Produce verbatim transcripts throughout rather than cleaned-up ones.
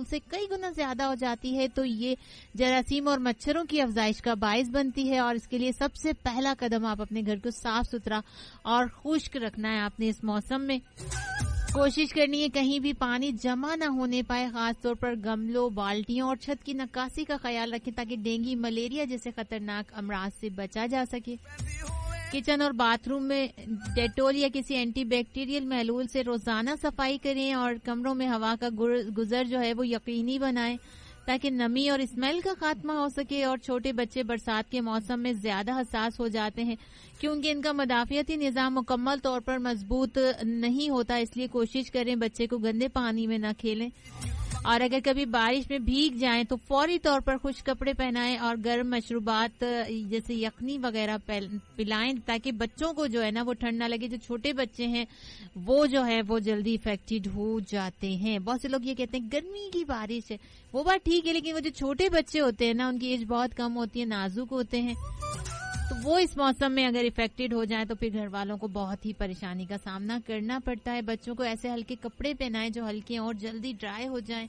معمول سے کئی گنا زیادہ ہو جاتی ہے تو یہ جراثیم اور مچھروں کی افزائش کا باعث بنتی ہے، اور اس کے لیے سب سے پہلا قدم آپ اپنے گھر کو صاف ستھرا اور خشک رکھنا ہے. آپ نے اس موسم میں کوشش کرنی ہے کہیں بھی پانی جمع نہ ہونے پائے، خاص طور پر گملوں، بالٹیوں اور چھت کی نکاسی کا خیال رکھیں تاکہ ڈینگی، ملیریا جیسے خطرناک امراض سے بچا جا سکے. کچن اور باتھ روم میں ڈیٹول یا کسی اینٹی بیکٹیریل محلول سے روزانہ صفائی کریں، اور کمروں میں ہوا کا گزر جو ہے وہ یقینی بنائیں تاکہ نمی اور اسمیل کا خاتمہ ہو سکے. اور چھوٹے بچے برسات کے موسم میں زیادہ حساس ہو جاتے ہیں کیونکہ ان کا مدافعتی نظام مکمل طور پر مضبوط نہیں ہوتا، اس لیے کوشش کریں بچے کو گندے پانی میں نہ کھیلیں، اور اگر کبھی بارش میں بھیگ جائیں تو فوری طور پر خشک کپڑے پہنائیں اور گرم مشروبات جیسے یخنی وغیرہ پلائیں تاکہ بچوں کو جو ہے نا وہ ٹھنڈ نہ لگے. جو چھوٹے بچے ہیں وہ جو ہے وہ جلدی افیکٹڈ ہو جاتے ہیں. بہت سے لوگ یہ کہتے ہیں گرمی کی بارش ہے، وہ بات ٹھیک ہے، لیکن وہ جو چھوٹے بچے ہوتے ہیں نا ان کی ایج بہت کم ہوتی ہے، نازک ہوتے ہیں، تو وہ اس موسم میں اگر افیکٹڈ ہو جائیں تو پھر گھر والوں کو بہت ہی پریشانی کا سامنا کرنا پڑتا ہے. بچوں کو ایسے ہلکے کپڑے پہنائیں جو ہلکے اور جلدی ڈرائی ہو جائیں،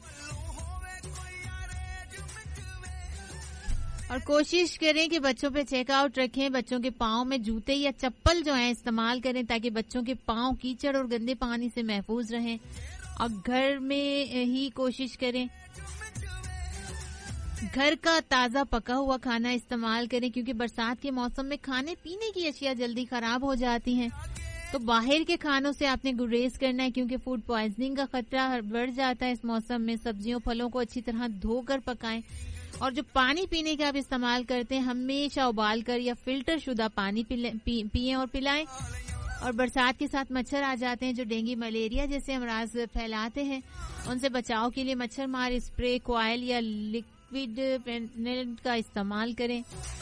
اور کوشش کریں کہ بچوں پہ چیک آؤٹ رکھیں. بچوں کے پاؤں میں جوتے یا چپل جو ہیں استعمال کریں تاکہ بچوں کے پاؤں کیچڑ اور گندے پانی سے محفوظ رہیں، اور گھر میں ہی کوشش کریں گھر کا تازہ پکا ہوا کھانا استعمال کریں کیونکہ برسات کے موسم میں کھانے پینے کی اشیاء جلدی خراب ہو جاتی ہیں. تو باہر کے کھانوں سے آپ نے گریز کرنا ہے کیونکہ فوڈ پوائزننگ کا خطرہ بڑھ جاتا ہے اس موسم میں. سبزیوں پھلوں کو اچھی طرح دھو کر پکائیں، اور جو پانی پینے کا آپ استعمال کرتے ہیں ہمیشہ ابال کر یا فلٹر شدہ پانی پئیں اور پلائیں. اور برسات کے ساتھ مچھر آ جاتے ہیں جو ڈینگی، ملیریا جیسے امراض پھیلاتے ہیں. ان سے بچاؤ کے لیے مچھر مار اسپرے، کوائل یا لیکوڈ پینلنٹ کا استعمال کریں.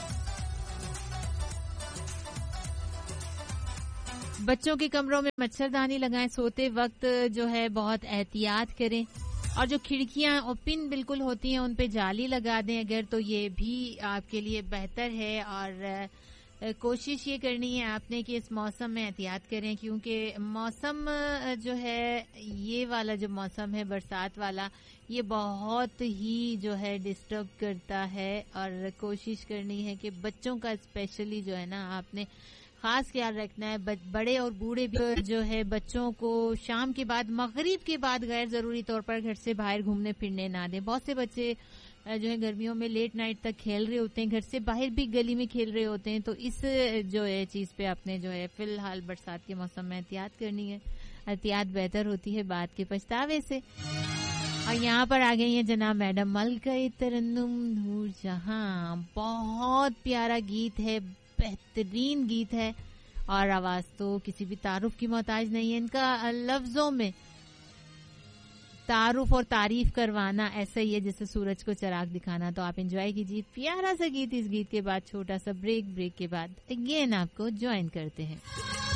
بچوں کے کمروں میں مچھردانی لگائیں. سوتے وقت جو ہے بہت احتیاط کریں، اور جو کھڑکیاں اوپن بالکل ہوتی ہیں ان پہ جالی لگا دیں اگر، تو یہ بھی آپ کے لیے بہتر ہے. اور کوشش یہ کرنی ہے آپ نے کہ اس موسم میں احتیاط کریں کیونکہ موسم جو ہے یہ والا جو موسم ہے برسات والا یہ بہت ہی جو ہے ڈسٹرب کرتا ہے. اور کوشش کرنی ہے کہ بچوں کا اسپیشلی جو ہے نا آپ نے خاص خیال رکھنا ہے. بڑے اور بوڑھے بھی جو ہے بچوں کو شام کے بعد، مغرب کے بعد غیر ضروری طور پر گھر سے باہر گھومنے پھرنے نہ دیں. بہت سے بچے جو ہے گرمیوں میں لیٹ نائٹ تک کھیل رہے ہوتے ہیں، گھر سے باہر بھی گلی میں کھیل رہے ہوتے ہیں، تو اس جو ہے چیز پہ آپ نے جو ہے فی الحال برسات کے موسم میں احتیاط کرنی ہے. احتیاط بہتر ہوتی ہے بعد کے پچھتاوے سے. اور یہاں پر آ گئی ہیں جناب میڈم ملکہ ترنم نور جہاں. بہت پیارا گیت ہے، بہترین گیت ہے، اور آواز تو کسی بھی تعارف کی محتاج نہیں ہے. ان کا لفظوں میں تعارف اور تعریف کروانا ایسا ہی ہے جیسے سورج کو چراغ دکھانا. تو آپ انجوائے کیجیے پیارا سا گیت. اس گیت کے بعد چھوٹا سا بریک، بریک کے بعد اگین آپ کو جوائن کرتے ہیں.